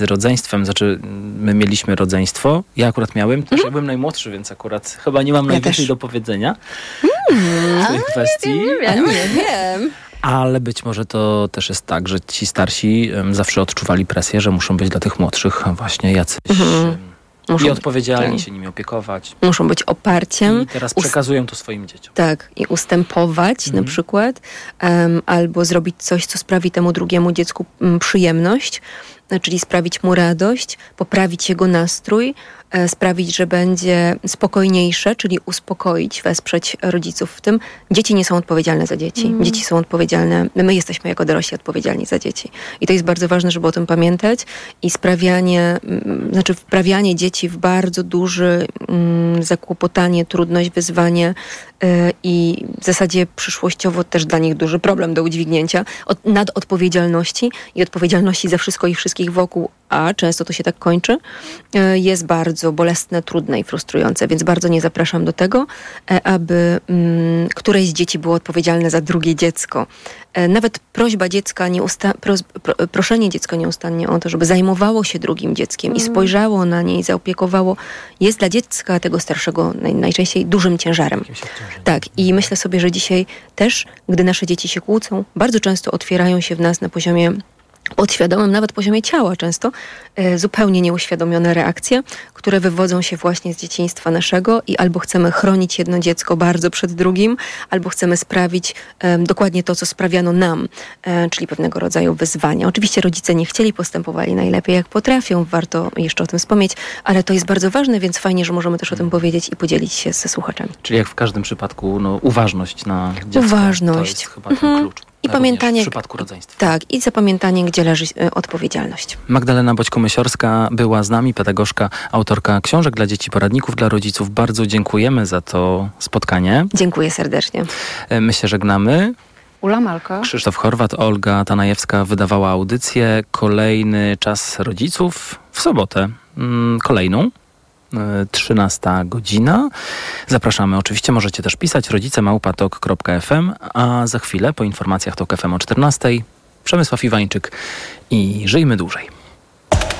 rodzeństwem. Znaczy, my mieliśmy rodzeństwo. Ja akurat miałem, też ja byłem najmłodszy, więc akurat chyba nie mam najwięcej do powiedzenia w tej kwestii. Nie wiem. Ale być może to też jest tak, że ci starsi zawsze odczuwali presję, że muszą być dla tych młodszych właśnie jacyś i odpowiedzialni, się nimi opiekować. Muszą być oparciem. I teraz przekazują to swoim dzieciom. Tak, i ustępować na przykład, albo zrobić coś, co sprawi temu drugiemu dziecku przyjemność, czyli sprawić mu radość, poprawić jego nastrój, sprawić, że będzie spokojniejsze, czyli uspokoić, wesprzeć rodziców w tym. Dzieci nie są odpowiedzialne za dzieci. Dzieci są odpowiedzialne, my jesteśmy jako dorośli odpowiedzialni za dzieci. I to jest bardzo ważne, żeby o tym pamiętać i wprawianie dzieci w bardzo duży zakłopotanie, trudność, wyzwanie i w zasadzie przyszłościowo też dla nich duży problem do udźwignięcia nadodpowiedzialności i odpowiedzialności za wszystko i wszystkich wokół, a często to się tak kończy, jest bardzo bolesne, trudne i frustrujące, więc bardzo nie zapraszam do tego, aby któreś z dzieci było odpowiedzialne za drugie dziecko. Nawet prośba dziecka, proszenie dziecka nieustannie o to, żeby zajmowało się drugim dzieckiem i spojrzało na nie i zaopiekowało, jest dla dziecka tego starszego najczęściej dużym ciężarem. Tak, i myślę sobie, że dzisiaj też, gdy nasze dzieci się kłócą, bardzo często otwierają się w nas na poziomie podświadomym, nawet poziomie ciała często, zupełnie nieuświadomione reakcje, które wywodzą się właśnie z dzieciństwa naszego i albo chcemy chronić jedno dziecko bardzo przed drugim, albo chcemy sprawić dokładnie to, co sprawiano nam, czyli pewnego rodzaju wyzwania. Oczywiście rodzice nie chcieli, postępowali najlepiej jak potrafią, warto jeszcze o tym wspomnieć, ale to jest bardzo ważne, więc fajnie, że możemy też o tym powiedzieć i podzielić się ze słuchaczami. Czyli jak w każdym przypadku, uważność na dziecko. Uważność. To jest chyba ten klucz. I pamiętanie, w przypadku rodzeństwa. Tak, i zapamiętanie, gdzie leży odpowiedzialność. Magdalena Boćko-Mysiorska była z nami, pedagogzka, autorka książek dla dzieci, poradników dla rodziców. Bardzo dziękujemy za to spotkanie. Dziękuję serdecznie. My się żegnamy. Ula Malka. Krzysztof Chorwat, Olga Tanajewska wydawała audycję. Kolejny czas rodziców w sobotę. Kolejną. 13 godzina. Zapraszamy oczywiście, możecie też pisać rodzice@tok.fm, a za chwilę po informacjach TOK FM o 14:00 Przemysław Iwańczyk i Żyjmy dłużej.